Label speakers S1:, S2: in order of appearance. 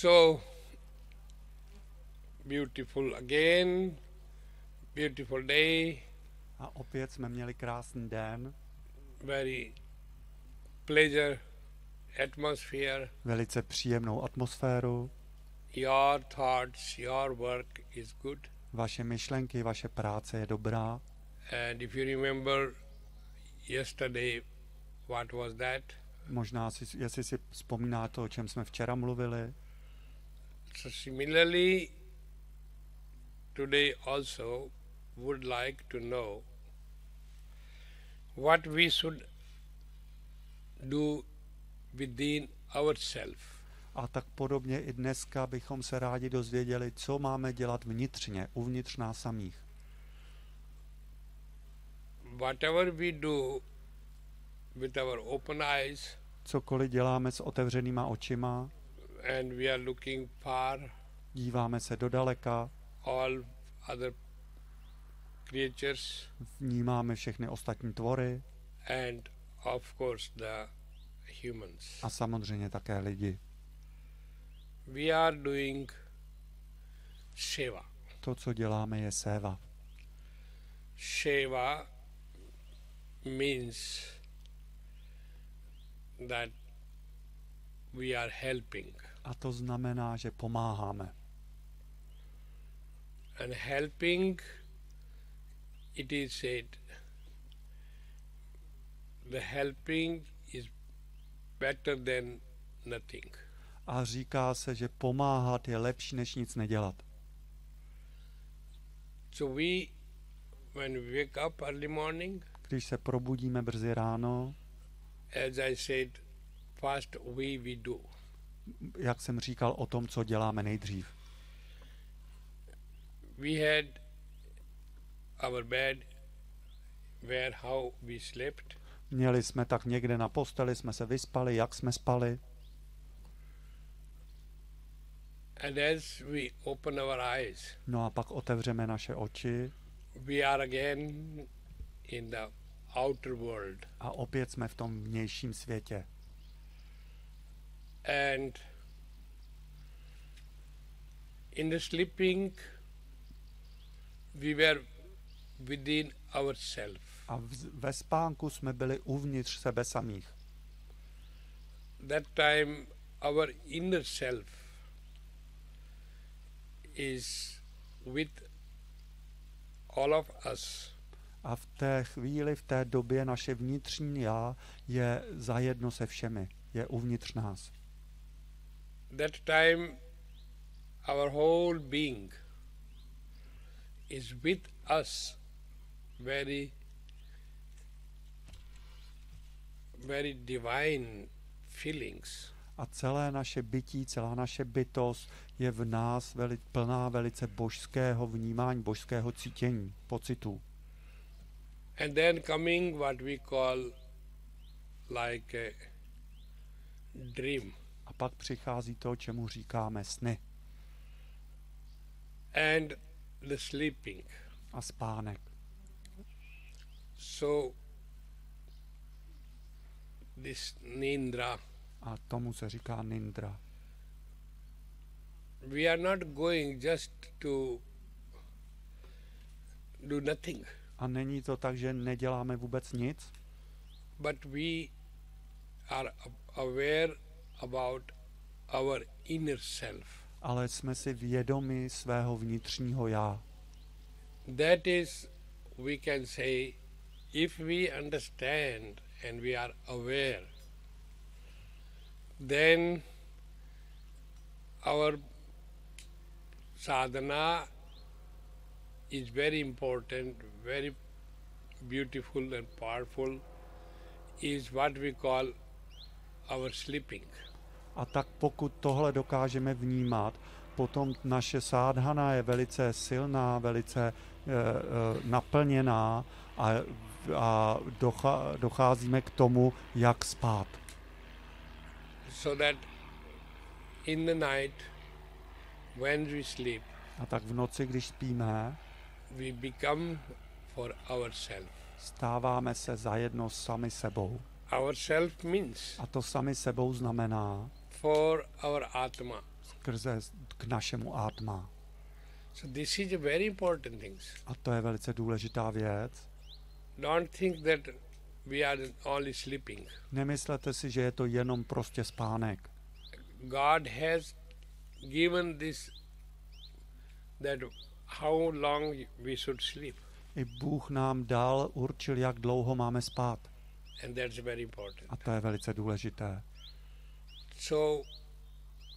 S1: So beautiful again, beautiful day.
S2: A opět jsme měli krásný den,
S1: Very pleasure atmosphere.
S2: velice příjemnou atmosféru.
S1: Your thoughts, your work is good.
S2: Vaše myšlenky, vaše práce je dobrá.
S1: And if you remember yesterday, what was that?
S2: Možná, jestli si vzpomínáte, o čem jsme včera mluvili.
S1: So similarly, today also would like to know what we should do within ourselves.
S2: A tak podobně i dneska bychom se rádi dozvěděli, co máme dělat vnitřně, uvnitř nás samých.
S1: Whatever we do with our open eyes,
S2: Cokoliv děláme s otevřenýma očima,
S1: and we are looking far,
S2: díváme se do daleka,
S1: all other creatures,
S2: vnímáme všechny ostatní tvory
S1: and of course the humans.
S2: a samozřejmě také lidi.
S1: We are doing seva.
S2: To, co děláme, je séva.
S1: Seva means that we are helping.
S2: A to znamená, že pomáháme.
S1: And helping, it is said, the helping is better than nothing.
S2: A říká se, že pomáhat je lepší, než nic nedělat.
S1: So when we wake up early morning,
S2: Když se probudíme brzy ráno,
S1: as I said, first we do.
S2: jak jsem říkal o tom, co děláme nejdřív.
S1: We had our bed where how we slept.
S2: Měli jsme tak někde na posteli, jsme se vyspali, jak jsme spali.
S1: And as we open our eyes,
S2: No a pak otevřeme naše oči
S1: we are again in the outer world.
S2: a opět jsme v tom vnějším světě.
S1: And in the sleeping, we were within ourselves.
S2: A ve spánku jsme byli uvnitř sebe samých.
S1: That time our inner self is with all of us.
S2: A v té chvíli, v té době naše vnitřní já je zajedno se všemi, je uvnitř nás.
S1: That time our whole being is with us, very, very divine feelings.
S2: A celé naše bytí, celá naše bytost je v nás plná velice božského vnímání, božského cítění, pocitů.
S1: And then coming what we call like a dream.
S2: A pak přichází to, čemu říkáme sny
S1: And the sleeping.
S2: a spánek.
S1: So this nindra,
S2: A tomu se říká nindra.
S1: we are not going just to do nothing,
S2: A není to tak, že neděláme vůbec nic,
S1: but we are aware about our inner self.
S2: ale jsme si vědomi svého vnitřního já.
S1: That is, we can say, if we understand and we are aware, then our sadhana is very important, very beautiful and powerful, is what we call our sleeping.
S2: A tak pokud tohle dokážeme vnímat, potom naše sádhana je velice silná, velice naplněná a docházíme k tomu, jak spát.
S1: So that in the night, when we sleep,
S2: A tak v noci, když spíme,
S1: we become for ourselves.
S2: stáváme se zajedno sami sebou.
S1: Ourself means
S2: A to sami sebou znamená
S1: for our Atma.
S2: skrze k našemu átma.
S1: So this is a very important thing.
S2: A to je velice důležitá věc.
S1: Don't think that we are only sleeping.
S2: Nemyslete si, že je to jenom prostě spánek.
S1: God has given this, that how long we should sleep.
S2: I Bůh nám určil, jak dlouho máme spát.
S1: And that's very important.
S2: A to je velice důležité.
S1: So